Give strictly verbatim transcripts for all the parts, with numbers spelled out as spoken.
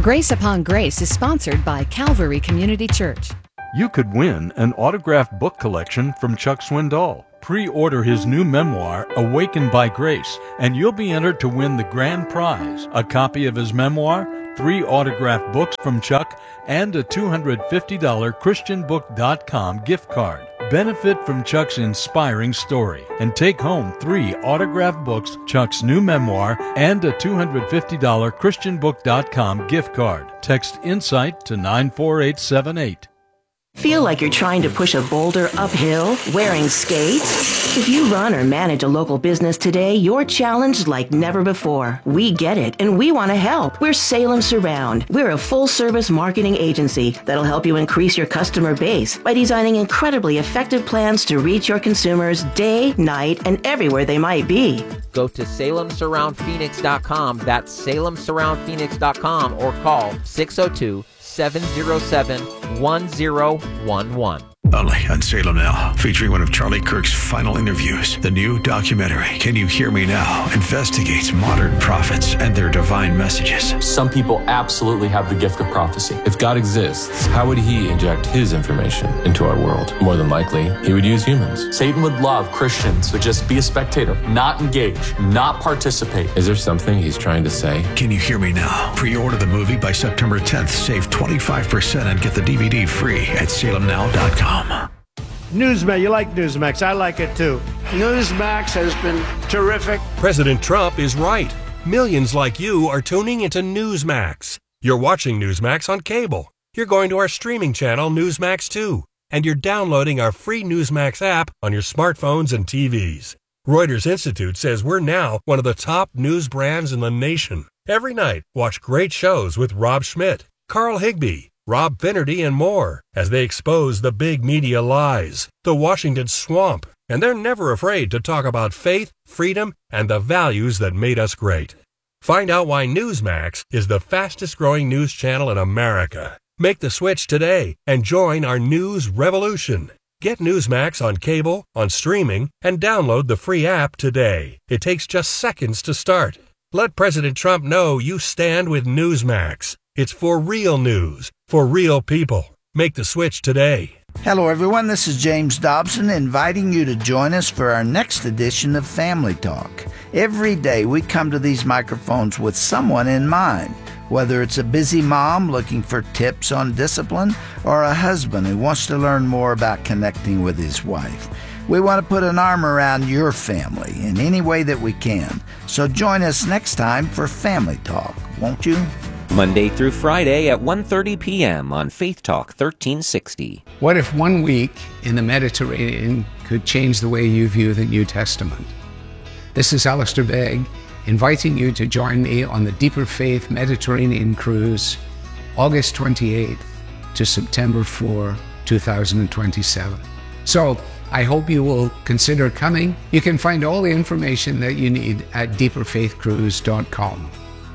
Grace Upon Grace is sponsored by Calvary Community Church. You could win an autographed book collection from Chuck Swindoll. Pre-order his new memoir, Awakened by Grace, and you'll be entered to win the grand prize, a copy of his memoir, three autographed books from Chuck, and a two hundred fifty dollars Christian book dot com gift card. Benefit from Chuck's inspiring story and take home three autographed books, Chuck's new memoir, and a two hundred fifty dollars Christian book dot com gift card. Text INSIGHT to nine four eight seven eight. Feel like you're trying to push a boulder uphill wearing skates? If you run or manage a local business today, you're challenged like never before. We get it, and we want to help. We're Salem Surround. We're a full-service marketing agency that'll help you increase your customer base by designing incredibly effective plans to reach your consumers day, night, and everywhere they might be. Go to Salem Surround Phoenix dot com. That's Salem Surround Phoenix dot com or call six oh two, seven oh seven, one oh one one. Only on Salem Now, featuring one of Charlie Kirk's final interviews. The new documentary, Can You Hear Me Now?, investigates modern prophets and their divine messages. Some people absolutely have the gift of prophecy. If God exists, how would he inject his information into our world? More than likely, he would use humans. Satan would love Christians to just be a spectator, not engage, not participate. Is there something he's trying to say? Can You Hear Me Now? Pre-order the movie by September tenth. Save twenty-five percent and get the D V D free at salem now dot com. Newsmax, you like Newsmax. I like it too. Newsmax has been terrific. President Trump is right. Millions like you are tuning into Newsmax. You're watching Newsmax on cable. You're going to our streaming channel, Newsmax two. And you're downloading our free Newsmax app on your smartphones and T Vs. Reuters Institute says we're now one of the top news brands in the nation. Every night, watch great shows with Rob Schmidt, Carl Higbie, Rob Finnerty, and more as they expose the big media lies, the Washington swamp, and they're never afraid to talk about faith, freedom, and the values that made us great. Find out why Newsmax is the fastest growing news channel in America. Make the switch today and join our news revolution. Get Newsmax on cable, on streaming, and download the free app today. It takes just seconds to start. Let President Trump know you stand with Newsmax. It's for real news, for real people. Make the switch today. Hello, everyone. This is James Dobson inviting you to join us for our next edition of Family Talk. Every day we come to these microphones with someone in mind, whether it's a busy mom looking for tips on discipline or a husband who wants to learn more about connecting with his wife. We want to put an arm around your family in any way that we can. So join us next time for Family Talk, won't you? Monday through Friday at one thirty p.m. on Faith Talk thirteen sixty. What if one week in the Mediterranean could change the way you view the New Testament? This is Alistair Begg, inviting you to join me on the Deeper Faith Mediterranean Cruise, August twenty-eighth to September fourth, two thousand twenty-seven. So, I hope you will consider coming. You can find all the information that you need at deeper faith cruise dot com.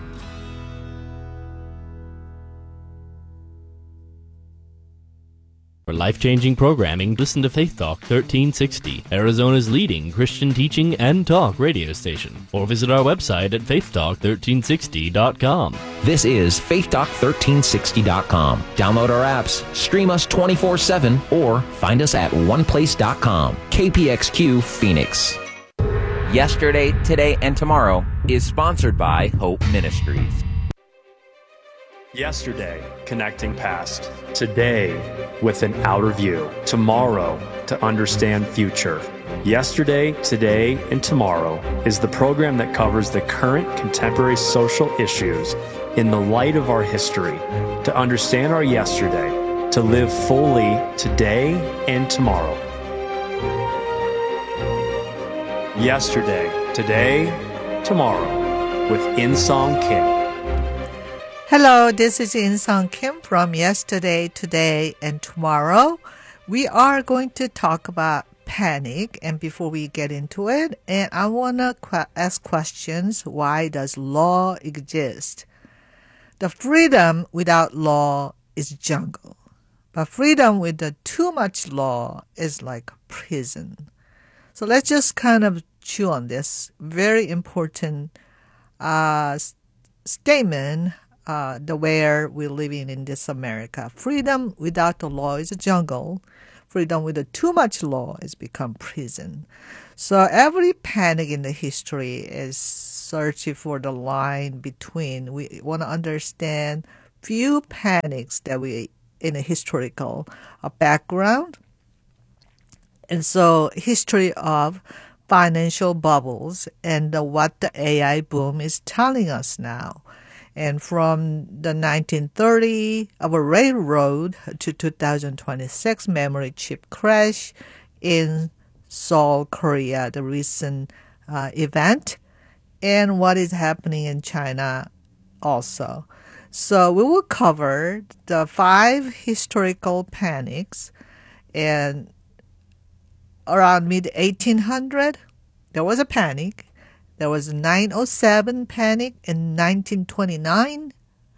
For life-changing programming, listen to Faith Talk thirteen sixty, Arizona's leading Christian teaching and talk radio station. Or visit our website at faith talk thirteen sixty dot com. This is faith talk thirteen sixty dot com. Download our apps, stream us twenty-four seven, or find us at one place dot com. K P X Q Phoenix. Yesterday, Today, and Tomorrow is sponsored by Hope Ministries. Yesterday, connecting past. Today, with an outer view. Tomorrow, to understand future. Yesterday, Today, and Tomorrow is the program that covers the current contemporary social issues in the light of our history, to understand our yesterday, to live fully today and tomorrow. Yesterday, Today, Tomorrow with In-Song Kim. Hello, this is In-Song Kim from Yesterday, Today, and Tomorrow. We are going to talk about panic, and before we get into it, and I want to qu- ask questions. Why does law exist? The freedom without law is jungle, but freedom with the too much law is like prison. So let's just kind of chew on this very important uh, statement uh, the where we're living in this America. Freedom without the law is a jungle. Freedom with too much law has become prison. So every panic in the history is searching for the line between. We want to understand few panics that we in a historical uh, background. And so history of financial bubbles and uh, what the A I boom is telling us now. And from the nineteen thirty of a railroad to two thousand twenty-six memory chip crash in Seoul, Korea, the recent uh, event, and what is happening in China also. So we will cover the five historical panics. And around mid eighteen hundred, there was a panic. There was a nine oh seven panic in nineteen twenty-nine,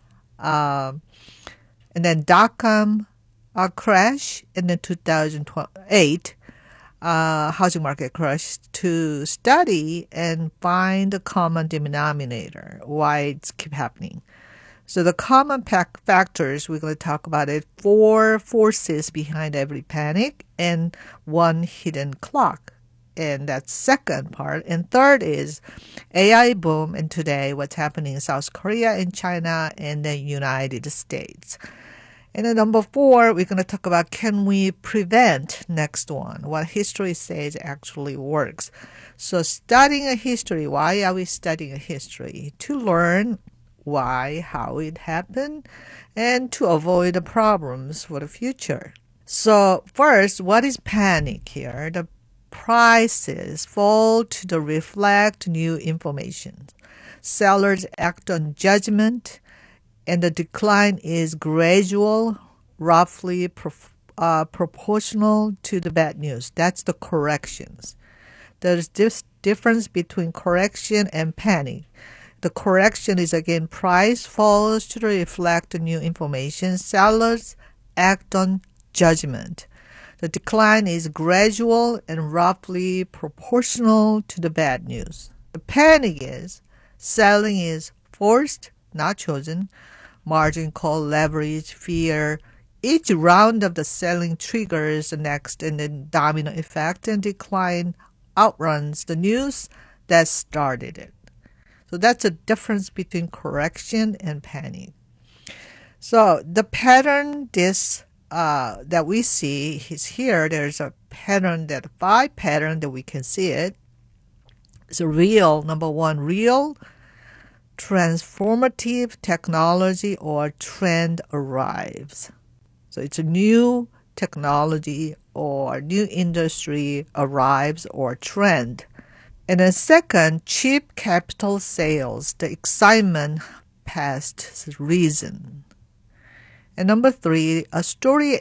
uh, and then dot-com uh, crash, and then two thousand eight uh, housing market crash to study and find the common denominator, why it's keep happening. So the common pack factors, we're going to talk about it, four forces behind every panic and one hidden clock. And that's second part. And third is A I boom, and today what's happening in South Korea and China and the United States. And then number four, we're going to talk about can we prevent next one, what history says actually works. So studying a history, why are we studying a history? To learn why, how it happened, and to avoid the problems for the future. So first, what is panic here? The prices fall to the reflect new information. Sellers act on judgment, and the decline is gradual, roughly pro- uh, proportional to the bad news. That's the corrections. There's this difference between correction and panic. The correction is again price falls to reflect the new information. Sellers act on judgment. The decline is gradual and roughly proportional to the bad news. The panic is selling is forced, not chosen. Margin call, leverage, fear. Each round of the selling triggers the next, and then domino effect, and decline outruns the news that started it. So that's the difference between correction and panic. So the pattern this Uh, that we see is here. There's a pattern, that five pattern that we can see it. It's a real, number one, real transformative technology or trend arrives. So it's a new technology or new industry arrives or trend. And then second, cheap capital sales, the excitement past reason. And number three, a story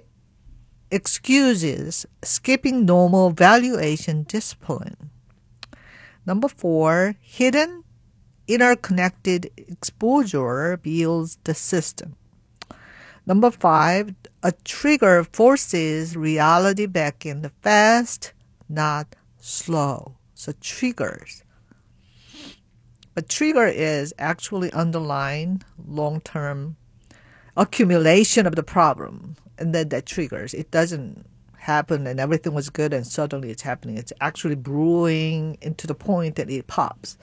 excuses skipping normal valuation discipline. Number four, hidden interconnected exposure builds the system. Number five, a trigger forces reality back in the fast, not slow. So triggers. A trigger is actually underlying long-term accumulation of the problem, and then that triggers. It doesn't happen and everything was good and suddenly it's happening. It's actually brewing into the point that it pops.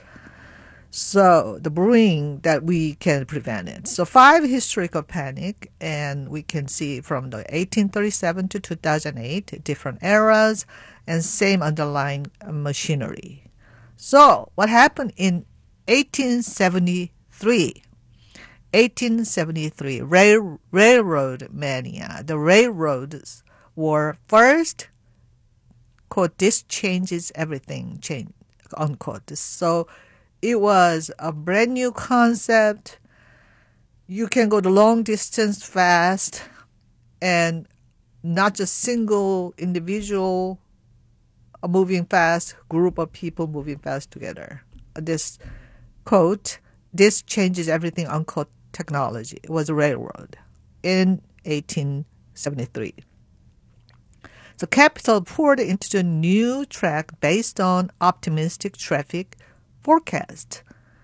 So the brewing that we can prevent it. So five historical panic, and we can see from the eighteen thirty-seven to two thousand eight, different eras and same underlying machinery. So what happened in eighteen seventy-three? eighteen seventy-three, rail, railroad mania. The railroads were first, quote, this changes everything, change, unquote. So it was a brand new concept. You can go the long distance fast, and not just single individual moving fast, group of people moving fast together. This quote, this changes everything, unquote, technology. It was a railroad in eighteen seventy-three. So capital poured into the new track based on optimistic traffic forecast.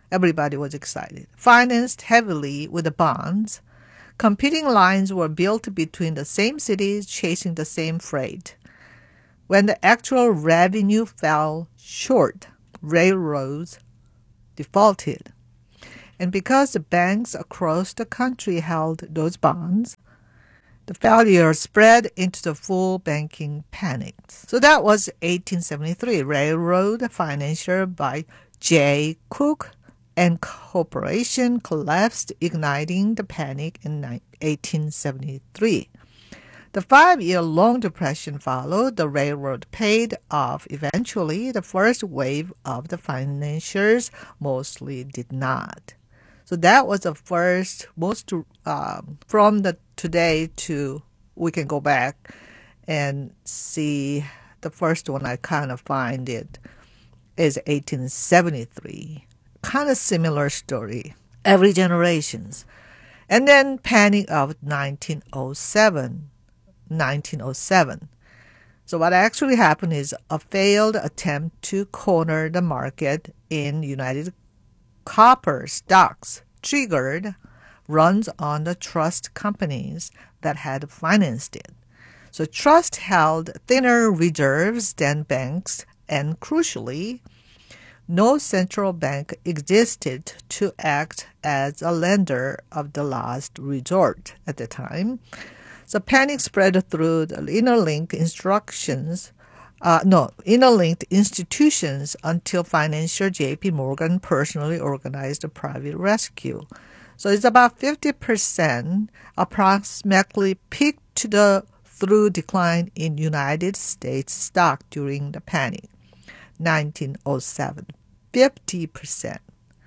Everybody was excited. Financed heavily with the bonds, competing lines were built between the same cities chasing the same freight. When the actual revenue fell short, railroads defaulted. And because the banks across the country held those bonds, the failure spread into the full banking panic. So that was eighteen seventy-three, railroad financier by J. Cook and Corporation collapsed, igniting the panic in eighteen seventy-three. The five-year-long depression followed. The railroad paid off eventually. The first wave of the financiers mostly did not. So that was the first, most um, from the today to, we can go back and see the first one I kind of find it is eighteen seventy-three. Kind of similar story, every generations. And then panic of nineteen oh seven. nineteen oh seven. So what actually happened is a failed attempt to corner the market in United Copper stocks triggered runs on the trust companies that had financed it. So trust held thinner reserves than banks, and crucially, no central bank existed to act as a lender of the last resort at the time. So panic spread through the interlinked instructions, uh, no, interlinked institutions until financier J P Morgan personally organized a private rescue. So it's about fifty percent approximately peaked to the through decline in United States stock during the panic, nineteen oh seven, fifty percent.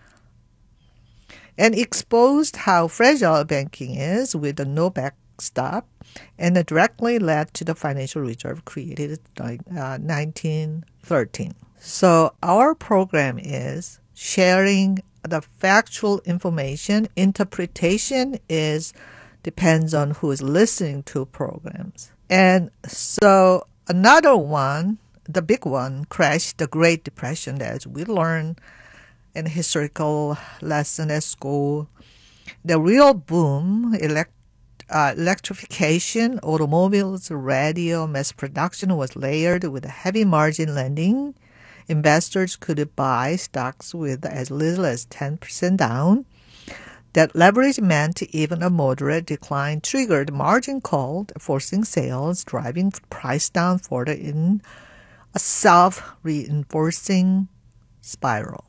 And exposed how fragile banking is with a no backstop, and it directly led to the financial reserve created in uh, nineteen thirteen. So our program is sharing the factual information. Interpretation is depends on who is listening to programs. And so another one, the big one, crash, the Great Depression, as we learn in historical lesson at school. The real boom, elect, uh, electrification, automobiles, radio, mass production was layered with a heavy margin lending. Investors could buy stocks with as little as ten percent down. That leverage meant even a moderate decline triggered margin call, forcing sales, driving price down further in a self-reinforcing spiral.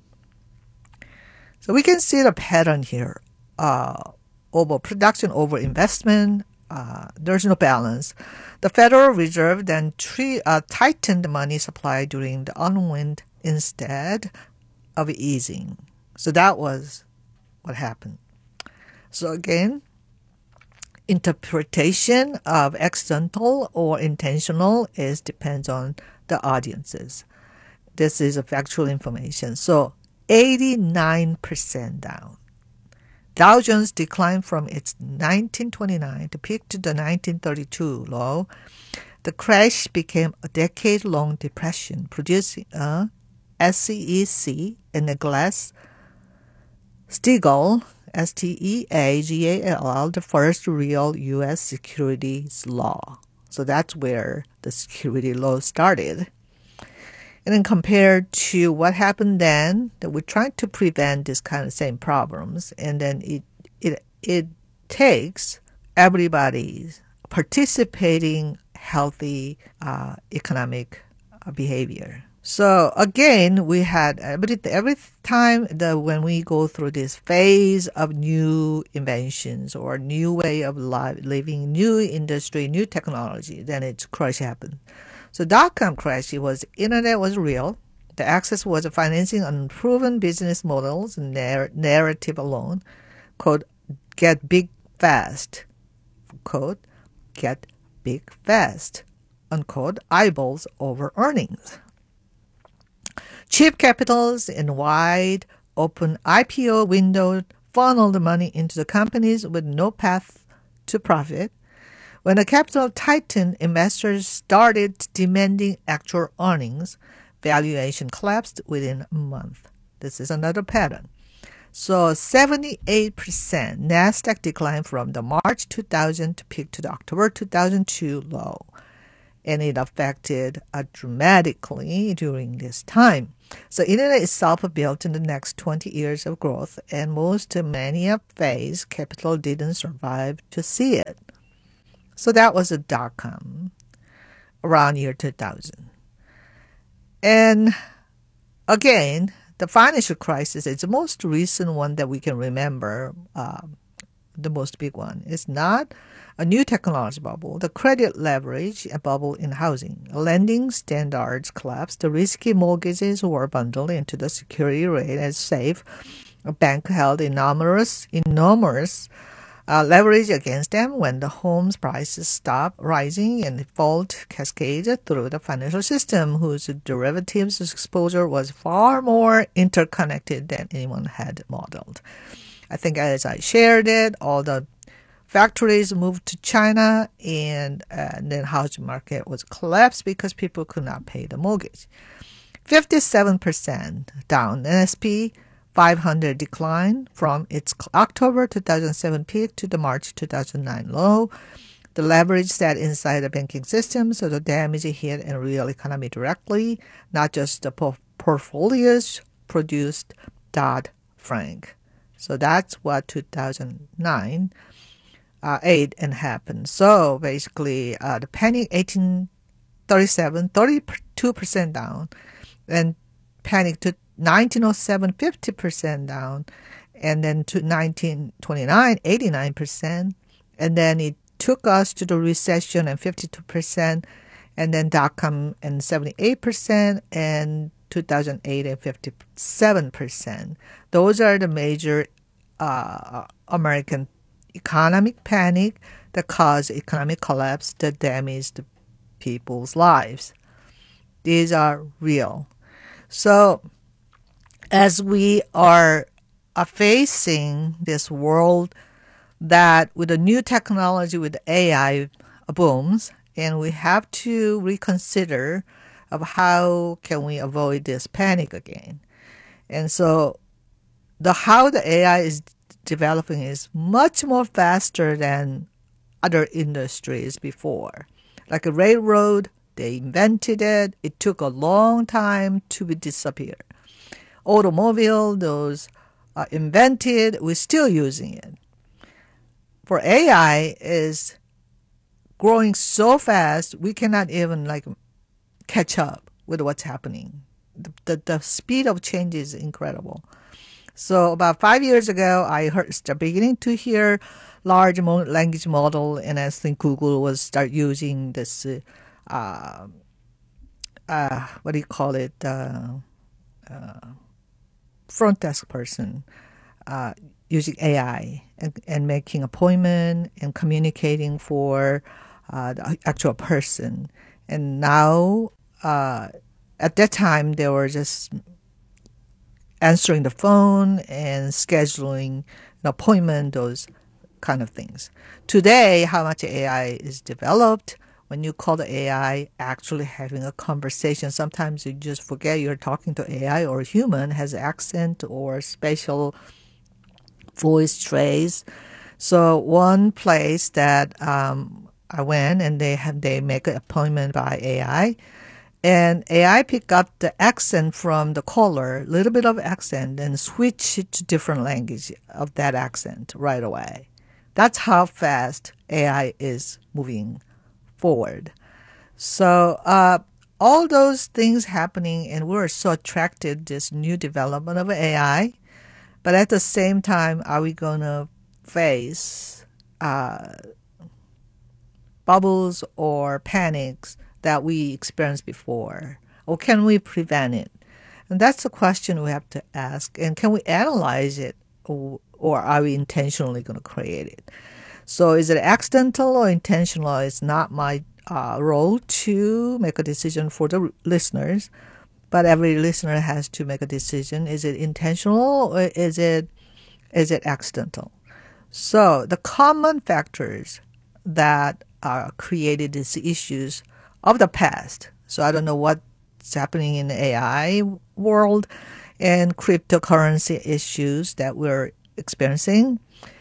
So we can see the pattern here. Uh, overproduction, overinvestment, uh, there's no balance. The Federal Reserve then tre- uh, tightened the money supply during the unwind instead of easing. So that was what happened. So again, interpretation of accidental or intentional is depends on the audiences. This is a factual information. So eighty-nine percent down. Dow Jones declined from its nineteen twenty-nine to peak to the nineteen thirty-two low. The crash became a decade-long depression, producing a S E C and a Glass-Steagall, S T E A G A L L, the first real U S securities law. So that's where the security law started. And then compared to what happened then, that we're trying to prevent this kind of same problems. And then it it it takes everybody's participating healthy uh, economic uh, behavior. So again, we had every every time that when we go through this phase of new inventions or new way of life, living, new industry, new technology, then it's crash happened. So dot-com crash, it was internet was real. The access was financing unproven business models, narr- narrative alone. Quote, get big fast. Quote, get big fast. Unquote, eyeballs over earnings. Cheap capitals and wide open I P O window funneled money into the companies with no path to profit. When the capital tightened, investors started demanding actual earnings. Valuation collapsed within a month. This is another pattern. So seventy-eight percent NASDAQ declined from the March two thousand peak to the October two thousand two low. And it affected uh, dramatically during this time. So internet itself built in the next twenty years of growth, and most mania phase capital didn't survive to see it. So that was a dot-com around year two thousand. And again, the financial crisis is the most recent one that we can remember, uh, the most big one. It's not a new technology bubble. The credit leverage a bubble in housing. Lending standards collapsed. The risky mortgages were bundled into the security rate as safe. A bank held enormous, enormous uh, leverage against them when the home's prices stopped rising and default cascaded through the financial system, whose derivatives exposure was far more interconnected than anyone had modeled. I think as I shared it, all the factories moved to China, and, uh, and then housing market was collapsed because people could not pay the mortgage. fifty-seven percent down. N S P five hundred declined from its October two thousand seven peak to the March two thousand nine low. The leverage sat inside the banking system, so the damage hit in real economy directly, not just the po- portfolios produced Dodd-Frank. So that's what two thousand nine Uh, eight and happened. So basically, uh, the panic eighteen thirty-seven, thirty-two percent down, and panic to nineteen oh seven, fifty percent down, and then to nineteen twenty-nine, eighty-nine percent, and then it took us to the recession and fifty-two percent, and then dot-com and seventy-eight percent, and two thousand eight and fifty-seven percent. Those are the major uh, American economic panic that caused economic collapse that damaged people's lives. These are real. So as we are, are facing this world that with the new technology, with A I booms, and we have to reconsider of how can we avoid this panic again. And so the how the A I is developing is much more faster than other industries before. Like a railroad, they invented it. It took a long time to be disappear. Automobile, those are invented. We're still using it. For A I is growing so fast, we cannot even like catch up with what's happening. The, the, the speed of change is incredible. So about five years ago, I heard start beginning to hear large mo- language model, and I think Google was start using this, uh, uh, what do you call it, uh, uh, front desk person uh, using A I and, and making appointment and communicating for uh, the actual person. And now, uh, at that time, they were just answering the phone and scheduling an appointment, those kind of things. Today, how much A I is developed, when you call the A I actually having a conversation, sometimes you just forget you're talking to A I or a human, has accent or spatial voice trace. So one place that um, I went and they have, they make an appointment by A I, and A I pick up the accent from the caller, a little bit of accent, and switch it to different language of that accent right away. That's how fast A I is moving forward. So uh, all those things happening, and we're so attracted to this new development of A I. But at the same time, are we going to face uh, bubbles or panics that we experienced before? Or can we prevent it? And that's the question we have to ask. And can we analyze it, or, or are we intentionally going to create it? So is it accidental or intentional? It's not my uh, role to make a decision for the listeners, but every listener has to make a decision. Is it intentional or is it is it accidental? So the common factors that uh, created these issues of the past. So I don't know what's happening in the A I world, and cryptocurrency issues that we're experiencing.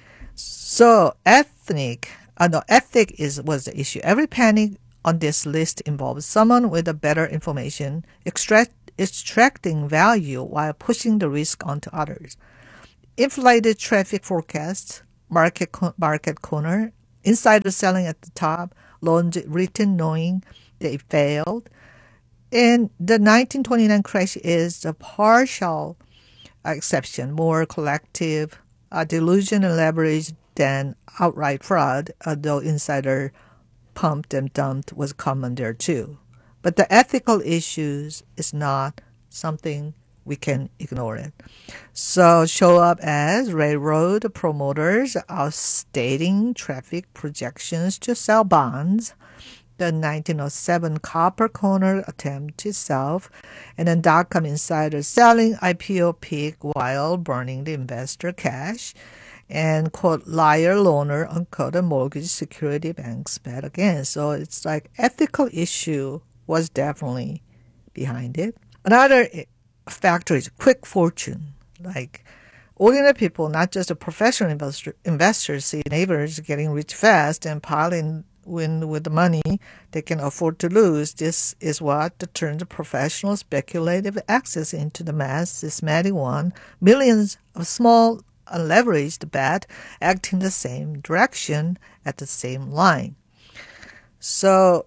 So ethnic, uh, no, ethic is was the issue. Every panic on this list involves someone with a better information, extract, extracting value while pushing the risk onto others. Inflated traffic forecasts, market market corner, insider selling at the top, loans written knowing they failed. And the nineteen twenty-nine crash is a partial exception, more collective uh, delusion and leverage than outright fraud, although insider pumped and dumped was common there too. But the ethical issues is not something we can ignore it. So show up as railroad promoters outstating traffic projections to sell bonds, the nineteen oh seven Copper Corner attempt itself, and then dot-com insiders selling I P O peak while burning the investor cash, and quote liar loaner unquote the mortgage security banks bet again. So it's like ethical issue was definitely behind it. Another factor is quick fortune. Like ordinary people, not just the professional investor, investors, see neighbors getting rich fast and piling in with the money they can afford to lose. This is what turns professional speculative access into the mass systematic one. Millions of small unleveraged bet acting the same direction at the same line. So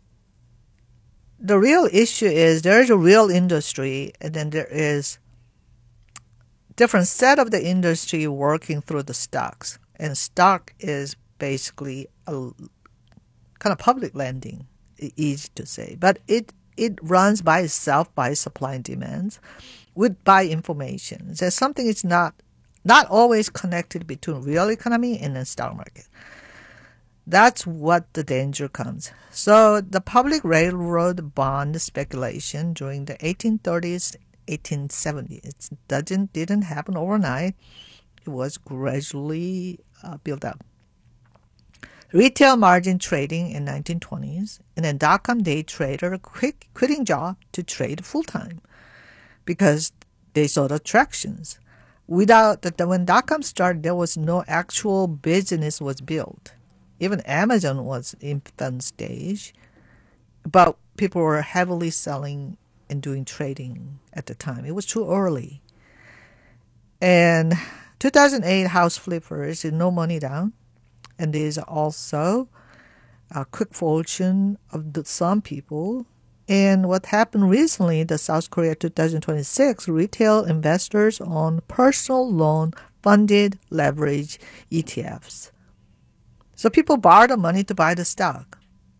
the real issue is there's a real industry, and then there is different set of the industry working through the stocks. And stock is basically a kind of public lending, easy to say. But it, it runs by itself by supply and demands with by information. There's something it's not not always connected between real economy and the stock market. That's what the danger comes. So the public railroad bond speculation during the eighteen thirties, eighteen seventies, it doesn't, didn't happen overnight. It was gradually uh, built up. Retail margin trading in nineteen twenties, and then dot-com day trader quick quitting job to trade full-time because they saw the attractions. Without the, when dot-com started, there was no actual business was built. Even Amazon was infant stage, but people were heavily selling and doing trading at the time. It was too early. And two thousand eight house flippers, no money down. And there's also a quick fortune of the, some people. And what happened recently, the South Korea twenty twenty-six, retail investors on personal loan funded leverage E T Fs. So people borrow the money to buy the stock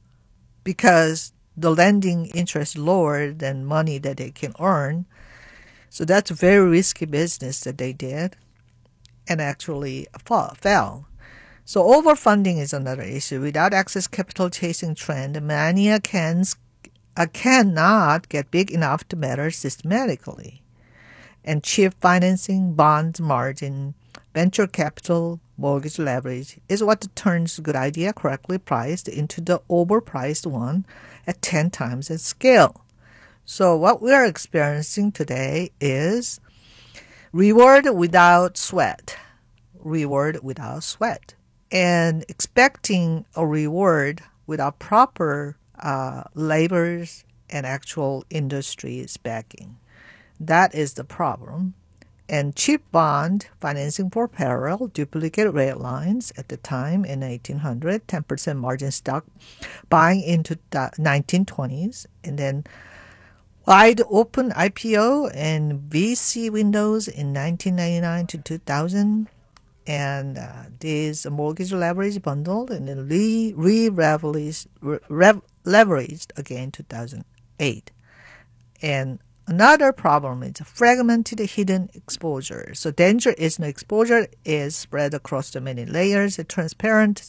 because the lending interest lower than money that they can earn. So that's a very risky business that they did and actually fall, fell. So overfunding is another issue. Without excess capital chasing trend, mania can, uh, cannot get big enough to matter systematically. And cheap financing, bonds, margin, venture capital, mortgage leverage is what turns a good idea correctly priced into the overpriced one at ten times its scale. So what we are experiencing today is reward without sweat. Reward without sweat. And expecting a reward without proper uh, labors and actual industries backing. That is the problem. And cheap bond financing for parallel duplicate rate lines at the time in eighteen hundred, ten percent margin stock buying into the nineteen twenties, and then wide open I P O and V C windows in nineteen ninety-nine to two thousand, and uh, this mortgage leverage bundle, and then re, re leveraged re, leveraged again two thousand eight. And another problem is fragmented hidden exposure. So danger is no exposure is spread across the many layers, a transparent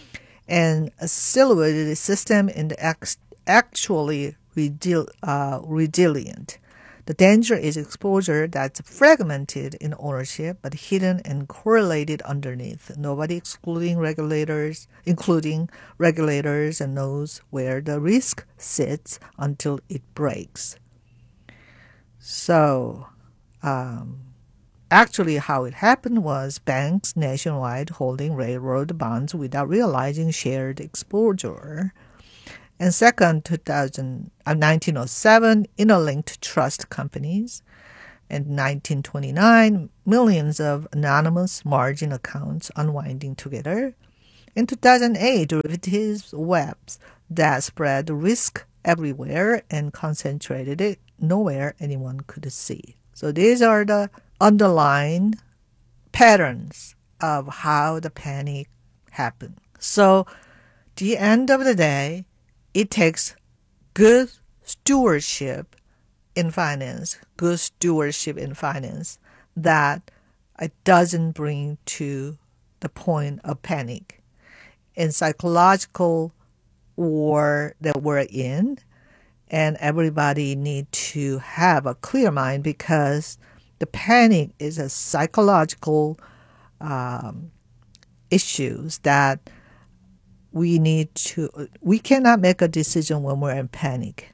and a silhouetted system and ex- actually resil- uh, resilient. The danger is exposure that's fragmented in ownership but hidden and correlated underneath. Nobody excluding regulators, including regulators, and knows where the risk sits until it breaks. So um, actually how it happened was banks nationwide holding railroad bonds without realizing shared exposure. And second, two thousand, uh, nineteen oh seven, interlinked trust companies. And nineteen twenty-nine, millions of anonymous margin accounts unwinding together. In two thousand eight, derivatives webs that spread risk everywhere and concentrated it nowhere anyone could see. So these are the underlying patterns of how the panic happened. So at the end of the day, it takes good stewardship in finance, good stewardship in finance, that it doesn't bring to the point of panic. In psychological war that we're in, and everybody need to have a clear mind, because the panic is a psychological um, issues that we need to, we cannot make a decision when we're in panic.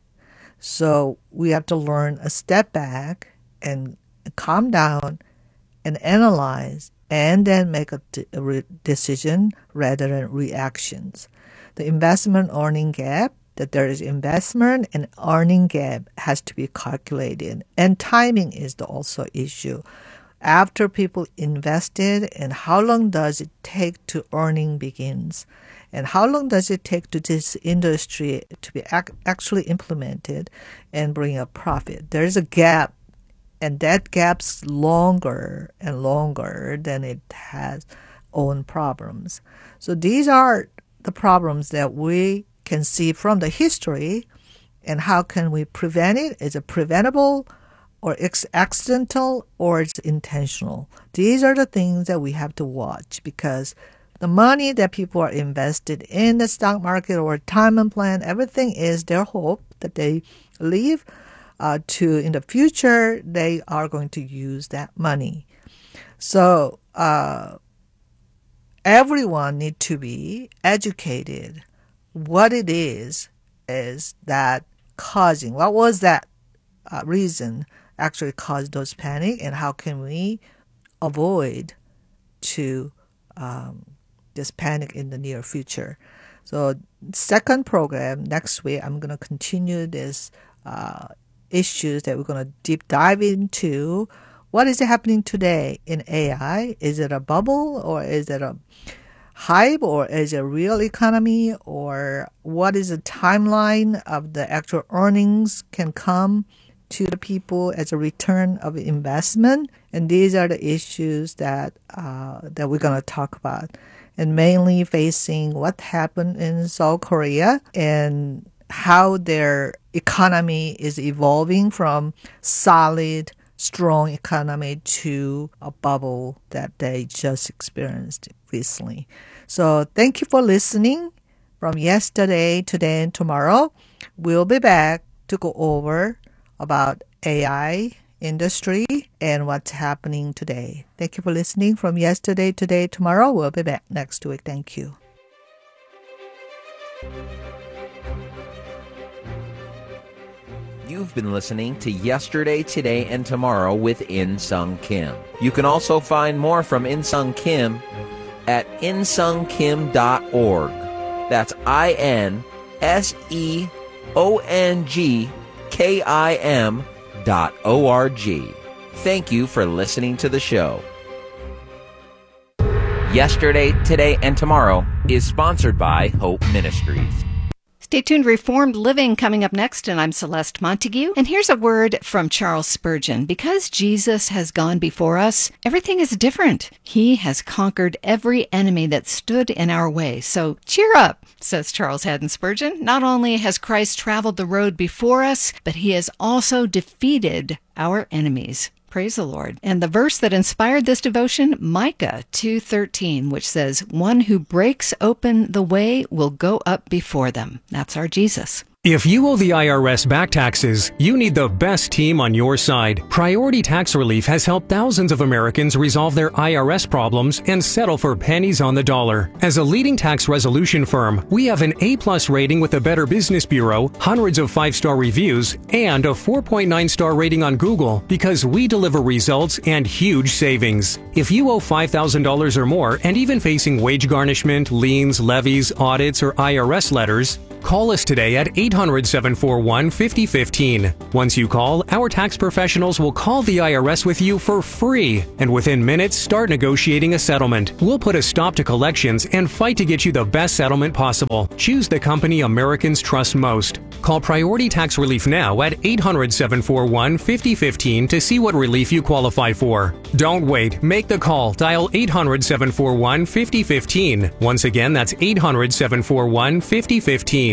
So we have to learn a step back and calm down and analyze, and then make a, de- a re- decision rather than reactions. The investment earning gap, that there is investment and earning gap, has to be calculated. And timing is the also issue. After people invested, and how long does it take to earning begins? And how long does it take to this industry to be ac- actually implemented and bring a profit? There's a gap, and that gap's longer and longer than it has own problems. So these are the problems that we can see from the history, and how can we prevent it? Is it preventable, or it's accidental, or it's intentional? These are the things that we have to watch, because the money that people are invested in the stock market or retirement plan, everything is their hope that they leave uh, to in the future, they are going to use that money. So uh, everyone need to be educated what it is is that causing, what was that uh, reason actually caused those panic, and how can we avoid to um, this panic in the near future. So second program, next week, I'm going to continue this uh, issues that we're going to deep dive into. What is happening today in A I? Is it a bubble, or is it a hype, or is it a real economy, or what is the timeline of the actual earnings can come to the people as a return of investment? And these are the issues that uh, that we're going to talk about, and mainly facing what happened in South Korea and how their economy is evolving from solid, strong economy to a bubble that they just experienced recently. So thank you for listening. From yesterday, today, and tomorrow, we'll be back to go over about A I industry and what's happening today. Thank you for listening. From yesterday, today, tomorrow, we'll be back next week. Thank you. You've been listening to Yesterday, Today, and Tomorrow with In Sung Kim. You can also find more from In Sung Kim at in sung kim dot org. That's I N S E O N G K I M dot O R G. Thank you for listening to the show. Yesterday, Today, and Tomorrow is sponsored by Hope Ministries. Stay tuned. Reformed Living coming up next, and I'm Celeste Montague. And here's a word from Charles Spurgeon. Because Jesus has gone before us, everything is different. He has conquered every enemy that stood in our way. So cheer up, says Charles Haddon Spurgeon. Not only has Christ traveled the road before us, but he has also defeated our enemies. Praise the Lord. And the verse that inspired this devotion, Micah two thirteen, which says, "One who breaks open the way will go up before them." That's our Jesus. If you owe the I R S back taxes, you need the best team on your side. Priority Tax Relief has helped thousands of Americans resolve their I R S problems and settle for pennies on the dollar. As a leading tax resolution firm, we have an A-plus rating with the Better Business Bureau, hundreds of five-star reviews, and a four point nine star rating on Google because we deliver results and huge savings. If you owe five thousand dollars or more and even facing wage garnishment, liens, levies, audits, or I R S letters, call us today at eight hundred, seven four one, five oh one five. Once you call, our tax professionals will call the I R S with you for free, and within minutes start negotiating a settlement. We'll put a stop to collections and fight to get you the best settlement possible. Choose the company Americans trust most. Call Priority Tax Relief now at eight hundred, seven four one, five oh one five to see what relief you qualify for. Don't wait. Make the call. Dial eight hundred, seven four one, five oh one five. Once again, that's eight hundred, seven four one, five oh one five.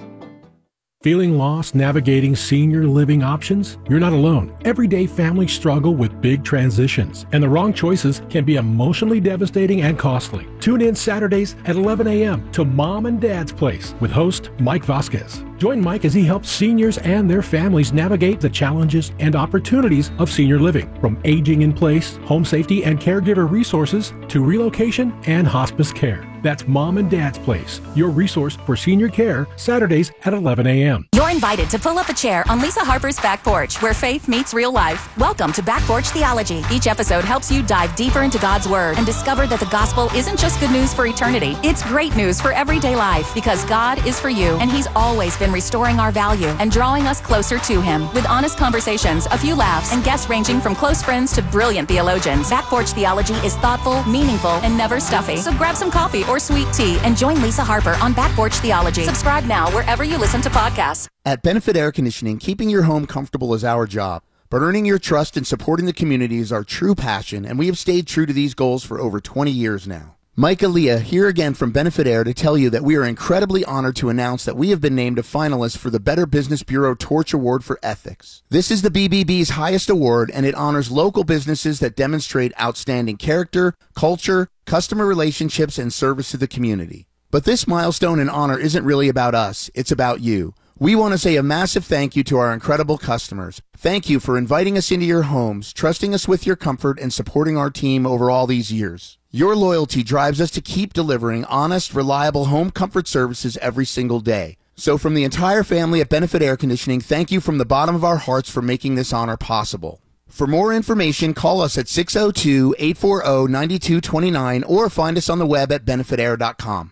Feeling lost navigating senior living options? You're not alone. Everyday families struggle with big transitions, and the wrong choices can be emotionally devastating and costly. Tune in Saturdays at eleven a.m. to Mom and Dad's Place with host Mike Vasquez. Join Mike as he helps seniors and their families navigate the challenges and opportunities of senior living, from aging in place, home safety and caregiver resources, to relocation and hospice care. That's Mom and Dad's Place, your resource for senior care, Saturdays at eleven a.m. You're invited to pull up a chair on Lisa Harper's Back Porch, where faith meets real life. Welcome to Back Porch Theology. Each episode helps you dive deeper into God's Word and discover that the gospel isn't just good news for eternity. It's great news for everyday life, because God is for you, and He's always been restoring our value and drawing us closer to Him. With honest conversations, a few laughs, and guests ranging from close friends to brilliant theologians, Back Porch Theology is thoughtful, meaningful, and never stuffy. So grab some coffee or sweet tea and join Lisa Harper on Back Porch Theology. Subscribe now wherever you listen to podcasts. At Benefit Air Conditioning, keeping your home comfortable is our job, but earning your trust and supporting the community is our true passion, and we have stayed true to these goals for over twenty years now. Mike Aaliyah here again from Benefit Air to tell you that we are incredibly honored to announce that we have been named a finalist for the Better Business Bureau Torch Award for Ethics. This is the B B B's highest award, and it honors local businesses that demonstrate outstanding character, culture, customer relationships, and service to the community. But this milestone and honor isn't really about us, it's about you. We want to say a massive thank you to our incredible customers. Thank you for inviting us into your homes, trusting us with your comfort, and supporting our team over all these years. Your loyalty drives us to keep delivering honest, reliable home comfort services every single day. So from the entire family at Benefit Air Conditioning, thank you from the bottom of our hearts for making this honor possible. For more information, call us at six oh two, eight four oh, nine two two nine or find us on the web at benefit air dot com.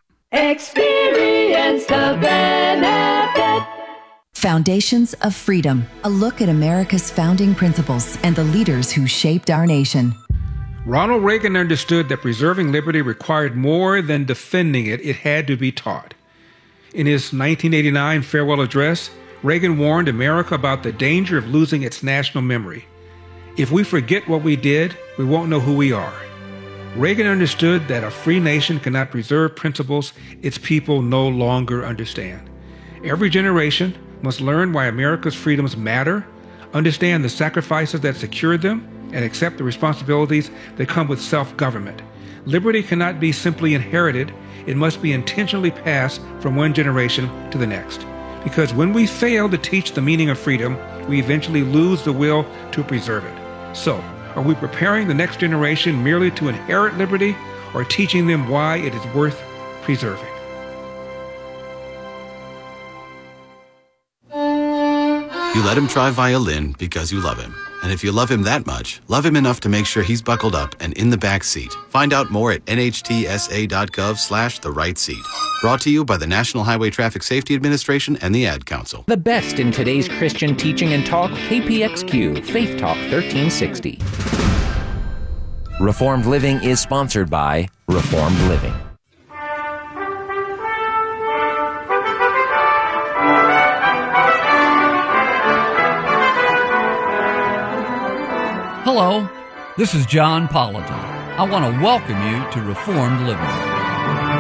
Experience the benefit. Foundations of Freedom, a look at America's founding principles and the leaders who shaped our nation. Ronald Reagan understood that preserving liberty required more than defending it, it had to be taught. In his nineteen eighty-nine farewell address, Reagan warned America about the danger of losing its national memory. If we forget what we did, we won't know who we are. Reagan understood that a free nation cannot preserve principles its people no longer understand. Every generation must learn why America's freedoms matter, understand the sacrifices that secured them, and accept the responsibilities that come with self-government. Liberty cannot be simply inherited. It must be intentionally passed from one generation to the next. Because when we fail to teach the meaning of freedom, we eventually lose the will to preserve it. So, are we preparing the next generation merely to inherit liberty, or teaching them why it is worth preserving? You let him try violin because you love him. And if you love him that much, love him enough to make sure he's buckled up and in the back seat. Find out more at N H T S A dot gov slash the right seat. Brought to you by the National Highway Traffic Safety Administration and the Ad Council. The best in today's Christian teaching and talk, K P X Q, Faith Talk thirteen sixty. Reformed Living is sponsored by Reformed Living. Hello, this is John Politan. I want to welcome you to Reformed Living.